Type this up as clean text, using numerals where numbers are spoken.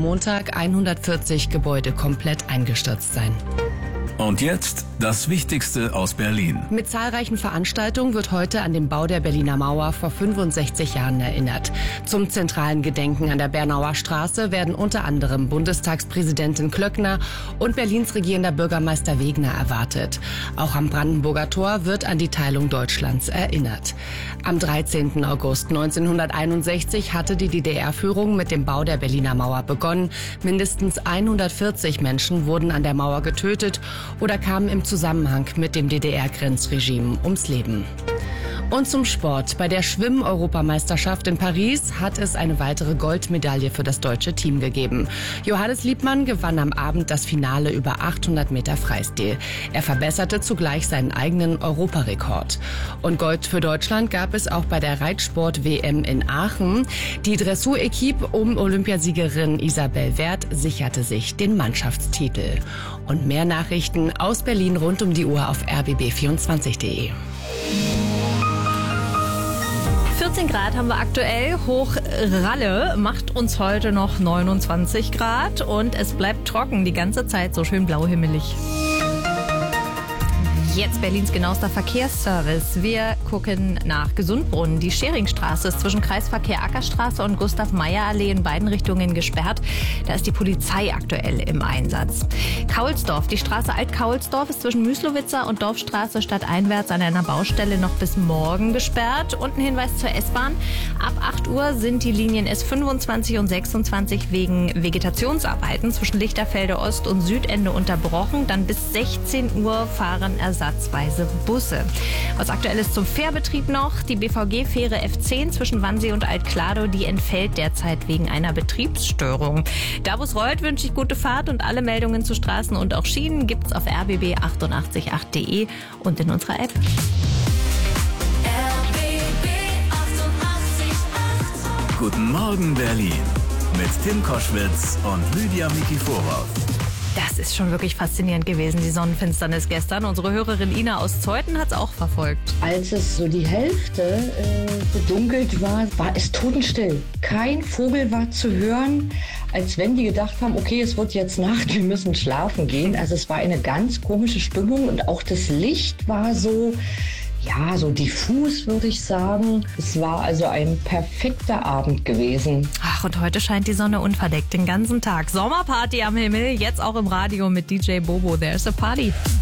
Montag 140 Gebäude komplett eingestürzt sein. Und jetzt das Wichtigste aus Berlin. Mit zahlreichen Veranstaltungen wird heute an den Bau der Berliner Mauer vor 65 Jahren erinnert. Zum zentralen Gedenken an der Bernauer Straße werden unter anderem Bundestagspräsidentin Klöckner und Berlins regierender Bürgermeister Wegner erwartet. Auch am Brandenburger Tor wird an die Teilung Deutschlands erinnert. Am 13. August 1961 hatte die DDR-Führung mit dem Bau der Berliner Mauer begonnen. Mindestens 140 Menschen wurden an der Mauer getötet oder kamen im Zusammenhang mit dem DDR-Grenzregime ums Leben. Und zum Sport. Bei der Schwimm-Europameisterschaft in Paris hat es eine weitere Goldmedaille für das deutsche Team gegeben. Johannes Liebmann gewann am Abend das Finale über 800 Meter Freistil. Er verbesserte zugleich seinen eigenen Europarekord. Und Gold für Deutschland gab es auch bei der Reitsport-WM in Aachen. Die Dressur-Equipe um Olympiasiegerin Isabel Werth sicherte sich den Mannschaftstitel. Und mehr Nachrichten aus Berlin rund um die Uhr auf rbb24.de. 14 Grad haben wir aktuell. Hochralle macht uns heute noch 29 Grad und es bleibt trocken die ganze Zeit, so schön blauhimmelig. Jetzt Berlins genauester Verkehrsservice. Wir gucken nach Gesundbrunnen. Die Scheringstraße ist zwischen Kreisverkehr Ackerstraße und Gustav-Meyer-Allee in beiden Richtungen gesperrt. Da ist die Polizei aktuell im Einsatz. Kaulsdorf. Die Straße Alt-Kaulsdorf ist zwischen Müslowitzer und Dorfstraße stadteinwärts an einer Baustelle noch bis morgen gesperrt. Und ein Hinweis zur S-Bahn. Ab 8 Uhr sind die Linien S25 und 26 wegen Vegetationsarbeiten zwischen Lichterfelde Ost und Südende unterbrochen. Dann bis 16 Uhr fahren ersatzweise Busse. Was Aktuelles zum Fährbetrieb noch. Die BVG-Fähre F10 zwischen Wannsee und Alt-Kladow, die entfällt derzeit wegen einer Betriebsstörung. Da wo es rollt, wünsche ich gute Fahrt und alle Meldungen zu Straßen und auch Schienen gibt's auf rbb888.de und in unserer App. RBB 888. Guten Morgen Berlin mit Tim Koschwitz und Lydia Mikiforov. Das ist schon wirklich faszinierend gewesen, die Sonnenfinsternis gestern. Unsere Hörerin Ina aus Zeuthen hat es auch verfolgt. Als es so die Hälfte bedunkelt war, war es totenstill. Kein Vogel war zu hören, als wenn die gedacht haben, okay, es wird jetzt Nacht, wir müssen schlafen gehen. Also es war eine ganz komische Stimmung und auch das Licht war so, ja, so diffus, würde ich sagen. Es war also ein perfekter Abend gewesen. Ach, und heute scheint die Sonne unverdeckt den ganzen Tag. Sommerparty am Himmel, jetzt auch im Radio mit DJ Bobo. There's a Party.